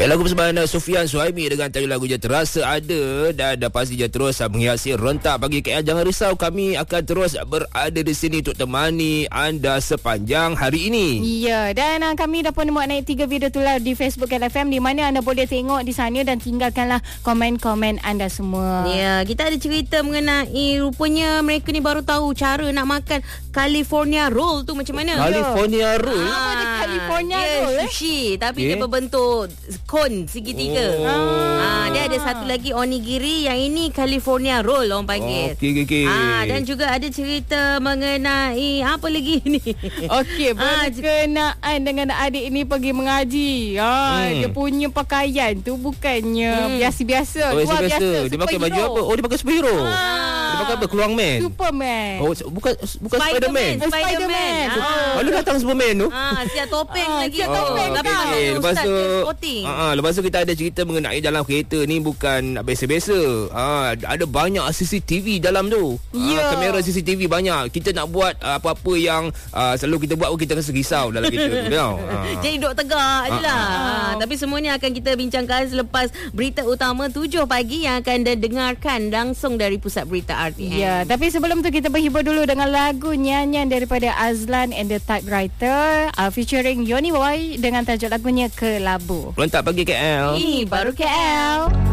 Lagu persembahan Sufian Suhaimi dengan tajuk lagu Je Terasa Ada, dan pasti je terus menghiasi rentak pagi KL. Jangan risau, kami akan terus berada di sini untuk temani anda sepanjang hari ini. Ya, dan kami dah pun muat naik 3 video tular di Facebook LFM, di mana anda boleh tengok di sana dan tinggalkanlah komen-komen anda semua. Ya, kita ada cerita mengenai rupanya mereka ni baru tahu cara nak makan California roll tu macam mana. California roll? Apa dia California roll? Sushi, tapi dia berbentuk kon segitiga. Dia ada satu lagi onigiri, yang ini California roll orang panggil. Okey. Dan juga ada cerita mengenai apa lagi ni? Okey, berkenaan dengan adik ini pergi mengaji. Dia punya pakaian tu bukannya biasa-biasa. Biasa. Dia pakai baju apa? Oh, dia pakai superhero. Dia pakai apa? Keluang Man. Superman. Oh, bukan Spiderman. Spiderman. Lalu datang Superman tu. Siap topeng lagi. Okey. Lepas tu kita ada cerita mengenai dalam kereta ni bukan biasa-biasa. Ada banyak CCTV dalam tu. Kamera CCTV banyak. Kita nak buat apa-apa yang selalu kita buat, kita rasa risau dalam kereta tu. Jadi duduk tegak je lah. Tapi semua ni akan kita bincangkan selepas berita utama 7 pagi yang akan dengarkan langsung dari Pusat Berita RTM. Ya, tapi sebelum tu kita berhibur dulu dengan lagu nyanyian daripada Azlan and the Typewriter featuring Yoni Boy dengan tajuk lagunya Kelabu. Rentak pagi KL. Ini baru KL.